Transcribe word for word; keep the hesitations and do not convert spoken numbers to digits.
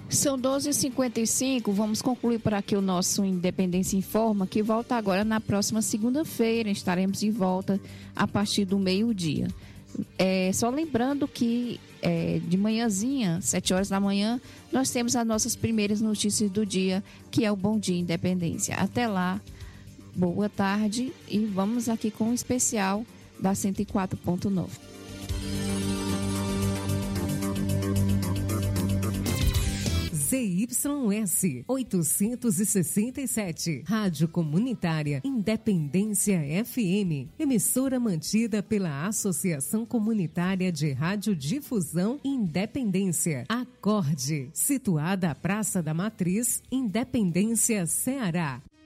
São doze e cinquenta e cinco, vamos concluir por aqui o nosso Independência Informa, que volta agora na próxima segunda-feira. Estaremos de volta a partir do meio-dia. É, só lembrando que é, de manhãzinha, sete horas da manhã, nós temos as nossas primeiras notícias do dia, que é o Bom Dia Independência. Até lá, boa tarde e vamos aqui com um especial da cento e quatro ponto nove. Z Y S oitocentos e sessenta e sete, Rádio Comunitária Independência F M, emissora mantida pela Associação Comunitária de Radiodifusão Independência, Acorde, situada à Praça da Matriz, Independência, Ceará.